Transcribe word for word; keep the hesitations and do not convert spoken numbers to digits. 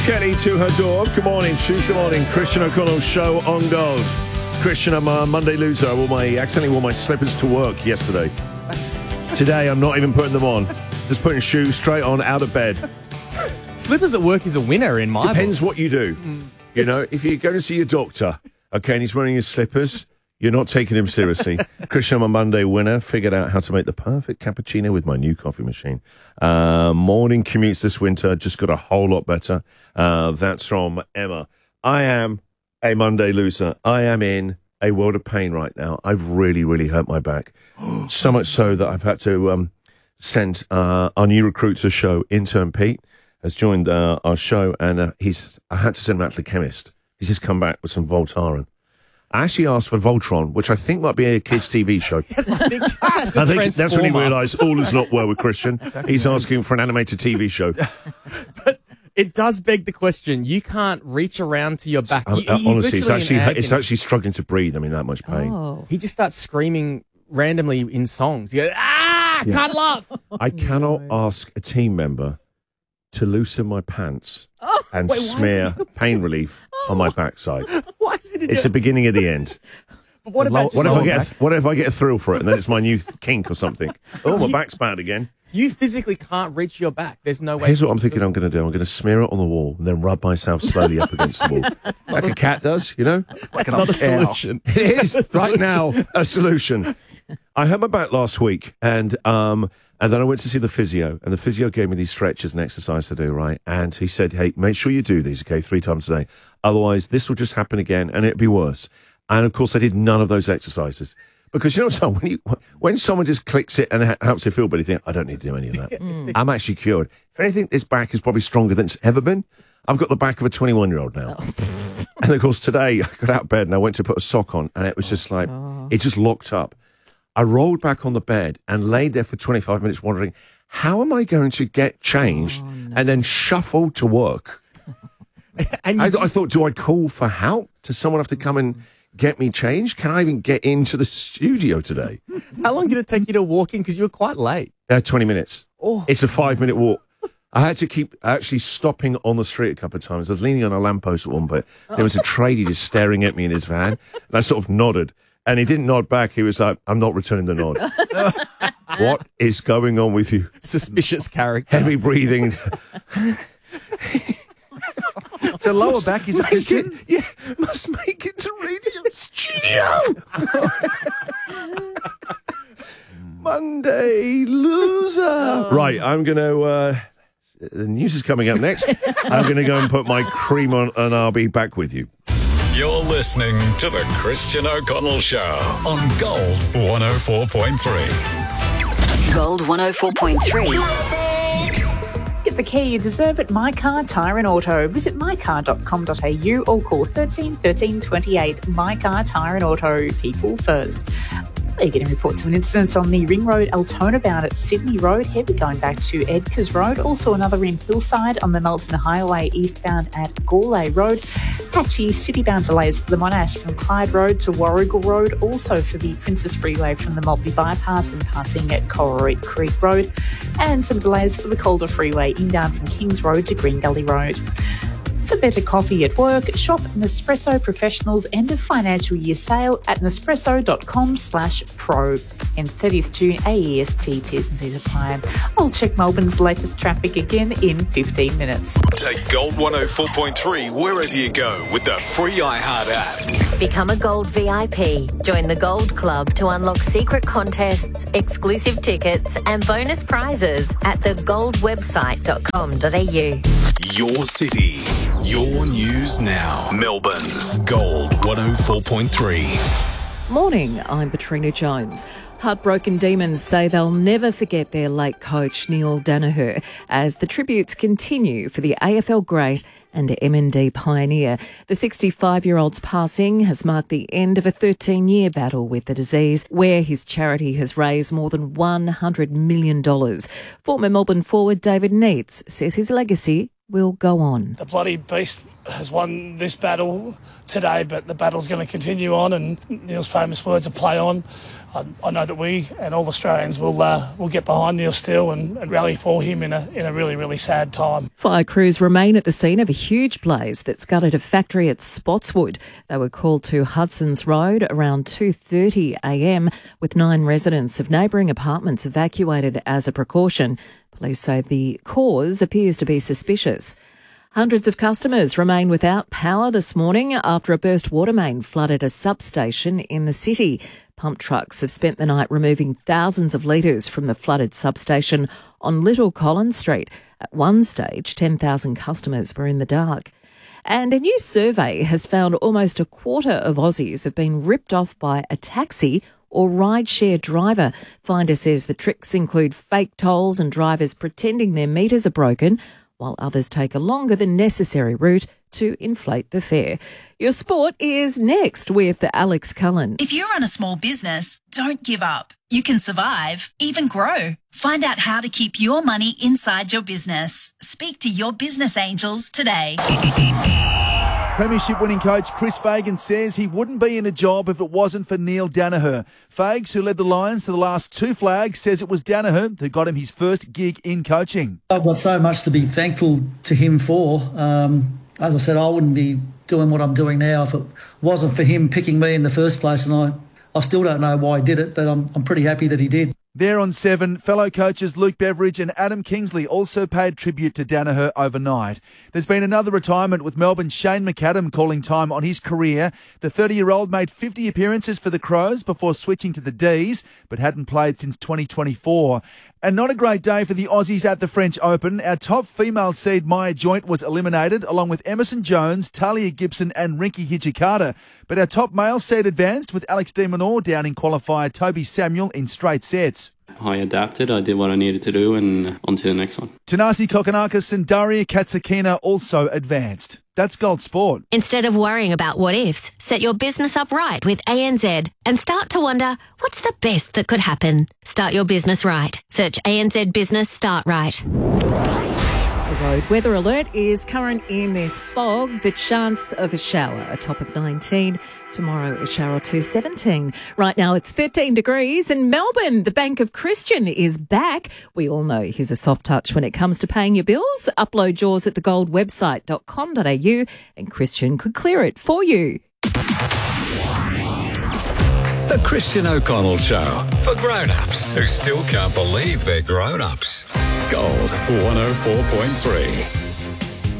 Kelly to her door. Good morning, Tuesday morning. Christian O'Connell's show on Gold. Christian, I'm a Monday loser. I wore my, accidentally wore my slippers to work yesterday. Today, I'm not even putting them on. Just putting shoes straight on out of bed. Slippers at work is a winner in my Depends book. what you do. You know, if you're going to see your doctor, okay, and he's wearing his slippers, you're not taking him seriously. Christian, I'm a Monday winner. Figured out how to make the perfect cappuccino with my new coffee machine. Uh, morning commutes this winter just got a whole lot better. Uh, that's from Emma. I am a Monday loser. I am in a world of pain right now. I've really, really hurt my back. So much so that I've had to um, send uh, our new recruit to the show. Intern Pete has joined uh, our show, and uh, he's. I had to send him out to the chemist. He's just come back with some Voltaren. I actually asked for Voltron, which I think might be a kids' T V show. Yes, I think, that's, I think that's when he realised all is not well with Christian. He's asking for an animated T V show. But it does beg the question. You can't reach around to your back. Um, He- uh, he's honestly, it's literally actually in it's agony. actually struggling to breathe. I mean, that much pain. Oh. He just starts screaming randomly in songs. You go, ah, Yeah. can't laugh. I cannot ask a team member to loosen my pants Oh, and wait, why is smear it- pain relief on my backside. Why is it? It's the beginning of the end. But what about What just if I lower get back? a, what if I get a thrill for it and then it's my new kink or something? Oh, my back's bad again. You physically can't reach your back. There's no way. Here's what I'm thinking I'm going to do. I'm going to smear it on the wall and then rub myself slowly up against the wall. Like a cat does, you know? That's not a solution. It is right now a solution. I hurt my back last week, and um, and then I went to see the physio, and the physio gave me these stretches and exercise to do, right? And he said, hey, make sure you do these, okay, three times a day. Otherwise, this will just happen again, and it'll be worse. And, of course, I did none of those exercises. Because, you know what, when, you, when someone just clicks it and it helps you feel better, you think, I don't need to do any of that. I'm actually cured. If anything, this back is probably stronger than it's ever been. I've got the back of a twenty-one-year-old now. Oh. And, of course, today I got out of bed and I went to put a sock on, and it was just like, oh. It just locked up. I rolled back on the bed and laid there for twenty-five minutes wondering, how am I going to get changed oh, no. and then shuffle to work? and I, just... I thought, do I call for help? Does someone have to come and get me changed? Can I even get into the studio today? How long did it take you to walk in? Because you were quite late. Uh, twenty minutes. Oh. It's a five-minute walk. I had to keep actually stopping on the street a couple of times. I was leaning on a lamppost at one point. There was a tradie just staring at me in his van, and I sort of nodded. And he didn't nod back. He was like, I'm not returning the nod. What is going on with you? Suspicious character. Heavy breathing. So lower must back is make it, yeah, must make it to radio studio. Monday loser. Oh. Right, I'm going to. Uh, the news is coming up next. I'm going to go and put my cream on, and I'll be back with you. You're listening to the Christian O'Connell Show on Gold one oh four point three. Gold one oh four point three. Get the care you deserve at My Car Tyre and Auto. Visit my car dot com dot a u or call thirteen thirteen twenty-eight. My Car Tyre and Auto. People first. They're getting reports of an incident on the Ring Road Altona bound at Sydney Road, heavy going back to Edgars Road. Also another in Hillside on the Melton Highway eastbound at Gourlay Road. Patchy city-bound delays for the Monash from Clyde Road to Warrigal Road. Also for the Princess Freeway from the Maltby Bypass and passing at Colereat Creek Road. And some delays for the Calder Freeway inbound from Kings Road to Green Gully Road. For better coffee at work, shop Nespresso Professional's end of financial year sale at nespresso dot com slash pro. And thirtieth June A E S T T's and C's apply. I'll check Melbourne's latest traffic again in fifteen minutes. Take Gold one oh four point three wherever you go with the free iHeart app. Become a Gold V I P. Join the Gold Club to unlock secret contests, exclusive tickets and bonus prizes at the gold website dot com dot a u. Your city, your news now. Melbourne's Gold one oh four point three. Morning, I'm Katrina Jones. Heartbroken Demons say they'll never forget their late coach Neil Danaher as the tributes continue for the A F L great and M N D pioneer. The sixty-five-year-old's passing has marked the end of a thirteen-year battle with the disease, where his charity has raised more than one hundred million dollars. Former Melbourne forward David Neitz says his legacy will go on. The bloody beast has won this battle today, but the battle's going to continue on, and Neil's famous words are play on. I, I know that we and all Australians will uh, will get behind Neil still and, and rally for him in a in a really, really sad time. Fire crews remain at the scene of a huge blaze that's gutted a factory at Spotswood. They were called to Hudson's Road around two thirty a m with nine residents of neighbouring apartments evacuated as a precaution. Police say the cause appears to be suspicious. Hundreds of customers remain without power this morning after a burst water main flooded a substation in the city. Pump trucks have spent the night removing thousands of litres from the flooded substation on Little Collins Street. At one stage, ten thousand customers were in the dark. And a new survey has found almost a quarter of Aussies have been ripped off by a taxi or rideshare driver. Finder says the tricks include fake tolls and drivers pretending their meters are broken, while others take a longer than necessary route to inflate the fare. Your sport is next with Alex Cullen. If you run a small business, don't give up. You can survive, even grow. Find out how to keep your money inside your business. Speak to your business angels today. Premiership winning coach Chris Fagan says he wouldn't be in a job if it wasn't for Neil Daniher. Fags, who led the Lions to the last two flags, says it was Daniher who got him his first gig in coaching. I've got so much to be thankful to him for. Um, as I said, I wouldn't be doing what I'm doing now if it wasn't for him picking me in the first place, and I, I still don't know why he did it, but I'm, I'm pretty happy that he did. There on Seven, fellow coaches Luke Beveridge and Adam Kingsley also paid tribute to Daniher overnight. There's been another retirement with Melbourne's Shane McAdam calling time on his career. The thirty-year-old made fifty appearances for the Crows before switching to the D's, but hadn't played since twenty twenty-four. And not a great day for the Aussies at the French Open. Our top female seed Maya Joint was eliminated, along with Emerson Jones, Talia Gibson and Rinky Hijikata. But our top male seed advanced with Alex de Minaur downing qualifier Toby Samuel in straight sets. I adapted, I did what I needed to do, and on to the next one. Tanasi Kokonakis and Daria Katsakina also advanced. That's Gold Sport. Instead of worrying about what ifs, set your business up right with A N Z and start to wonder, what's the best that could happen? Start your business right. Search A N Z Business Start Right. The road weather alert is current in this fog. The chance of a shower, a top of nineteen. Tomorrow, a shower to seventeen. Right now, it's thirteen degrees. In Melbourne, the Bank of Christian is back. We all know he's a soft touch when it comes to paying your bills. Upload yours at the gold website dot com dot a u and Christian could clear it for you. The Christian O'Connell Show, for grown-ups who still can't believe they're grown-ups. Gold one oh four point three.